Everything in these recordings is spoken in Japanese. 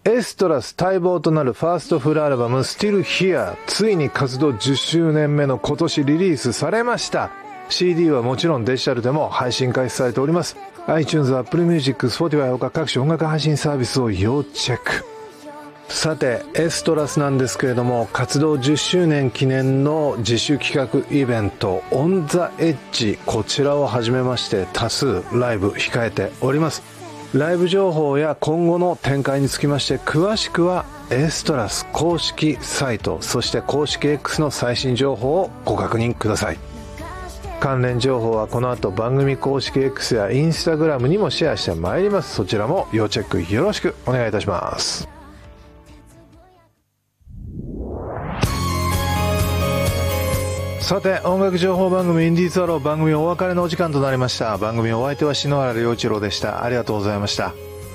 エストラス待望となるファーストフルアルバム Still Here、 ついに活動10周年目の今年リリースされました。 CD はもちろんデジタルでも配信開始されております。 iTunes、Apple Music、Spotify 他各種音楽配信サービスを要チェック。さてエストラスなんですけれども、活動10周年記念の自主企画イベント On the Edge、 こちらをはじめまして多数ライブ控えております。ライブ情報や今後の展開につきまして詳しくはエストラス公式サイト、そして公式 X の最新情報をご確認ください。関連情報はこの後番組公式 X や Instagram にもシェアしてまいります。そちらも要チェックよろしくお願いいたします。さて音楽情報番組インディーズアロー、番組お別れのお時間となりました。番組お相手は篠原良一郎でした。ありがとうございました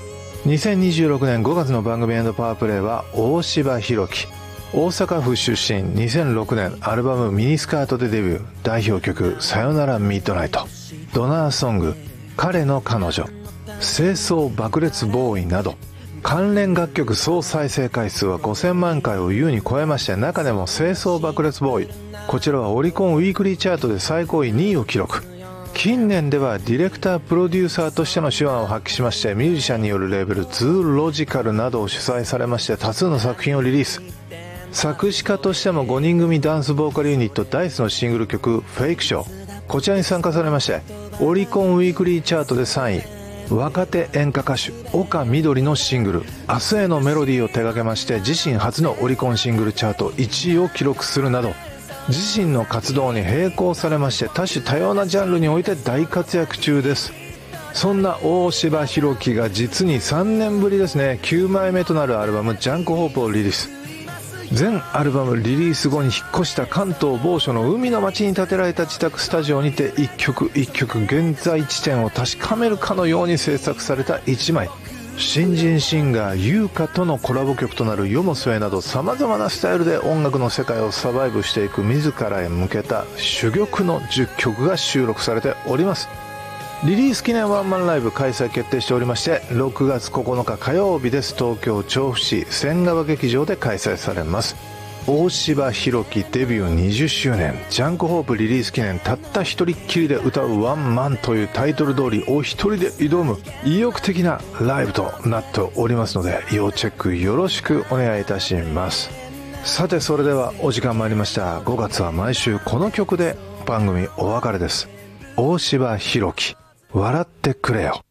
。2026年5月の番組&パワープレイは大柴弘樹、大阪府出身、2006年アルバムミニスカートでデビュー、代表曲さよならミッドナイト、ドナーソング彼の彼女、清掃爆裂ボーイなど関連楽曲総再生回数は5000万回を優に超えまして、中でも清掃爆裂ボーイ、こちらはオリコンウィークリーチャートで最高位2位を記録。近年ではディレクタープロデューサーとしての手腕を発揮しまして、ミュージシャンによるレーベルズーロジカルなどを主催されまして多数の作品をリリース。作詞家としても5人組ダンスボーカルユニットダイスのシングル曲フェイクショー、こちらに参加されましてオリコンウィークリーチャートで3位、若手演歌歌手岡みどりのシングル明日へのメロディーを手掛けまして、自身初のオリコンシングルチャート1位を記録するなど、自身の活動に並行されまして多種多様なジャンルにおいて大活躍中です。そんな大柴弘樹が実に3年ぶりですね、9枚目となるアルバムジャンクホープをリリース。全アルバムリリース後に引っ越した関東某所の海の町に建てられた自宅スタジオにて一曲一曲現在地点を確かめるかのように制作された1枚。新人シンガー優香とのコラボ曲となる世も末など様々なスタイルで音楽の世界をサバイブしていく自らへ向けた珠玉の10曲が収録されております。リリース記念ワンマンライブ開催決定しておりまして、6月9日火曜日です。東京調布市仙川劇場で開催されます。大柴弘樹デビュー20周年ジャンクホープリリース記念、たった一人っきりで歌うワンマンというタイトル通りお一人で挑む意欲的なライブとなっておりますので、要チェックよろしくお願いいたします。さてそれではお時間参りました。5月は毎週この曲で番組お別れです。大柴弘樹、笑ってくれよ。